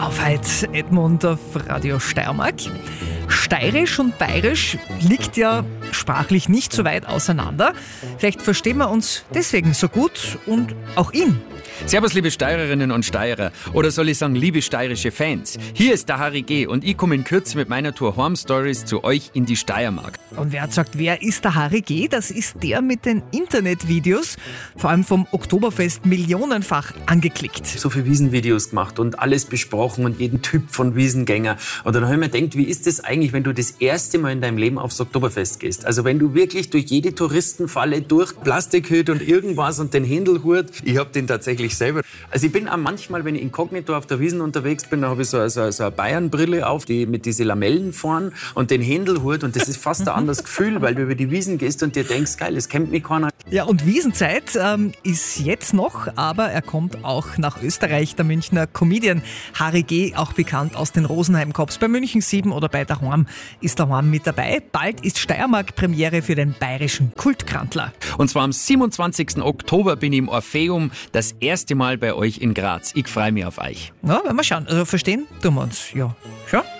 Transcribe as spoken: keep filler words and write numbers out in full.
Auf heute, Edmund auf Radio Steiermark. Steirisch und Bayerisch liegt ja sprachlich nicht so weit auseinander. Vielleicht verstehen wir uns deswegen so gut und auch ihn. Servus, liebe Steirerinnen und Steirer. Oder soll ich sagen, liebe steirische Fans. Hier ist der Harry G. und ich komme in Kürze mit meiner Tour Home Stories zu euch in die Steiermark. Und wer hat sagt, wer ist der Harry G? Das ist der mit den Internetvideos, vor allem vom Oktoberfest, millionenfach angeklickt. So viele Wiesenvideos gemacht und alles besprochen und jeden Typ von Wiesengänger. Und dann habe ich mir gedacht, wie ist das eigentlich, wenn du das erste Mal in deinem Leben aufs Oktoberfest gehst? Also wenn du wirklich durch jede Touristenfalle, durch Plastikhütte und irgendwas und den Händelhut, ich habe den tatsächlich selber. Also ich bin auch manchmal, wenn ich inkognito auf der Wiesn unterwegs bin, dann habe ich so, so, so eine Bayernbrille auf, die mit diesen Lamellen vorn und den Händelhut und das ist fast ein anderes Gefühl, weil du über die Wiesn gehst und dir denkst, geil, das kennt mich keiner. Ja, und Wiesenzeit ähm, ist jetzt noch, aber er kommt auch nach Österreich, der Münchner Comedian Harry G., auch bekannt aus den Rosenheim-Cops bei München sieben oder bei Daheim, ist daheim mit dabei. Bald ist Steiermark-Premiere für den bayerischen Kultkrantler. Und zwar am siebenundzwanzigsten Oktober bin ich im Orpheum, das erste Mal bei euch in Graz. Ich freue mich auf euch. Ja, werden wir schauen. Also verstehen tun wir uns. Ja, schon.